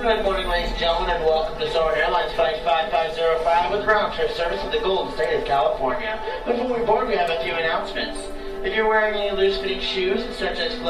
Good morning, ladies and gentlemen, and welcome to Soarin' Airlines Flight 5505 with round-trip service to the Golden State of California. Before we board, we have a few announcements. If you're wearing any loose-fitting shoes, such as